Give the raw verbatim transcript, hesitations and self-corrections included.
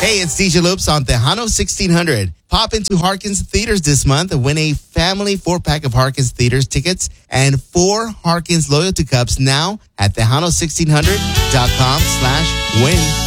Hey, it's D J Loops on Tejano sixteen hundred. Pop into Harkins Theaters this month and win a family four-pack of Harkins Theaters tickets and four Harkins Loyalty Cups now at Tejano sixteen hundred dot com slash win.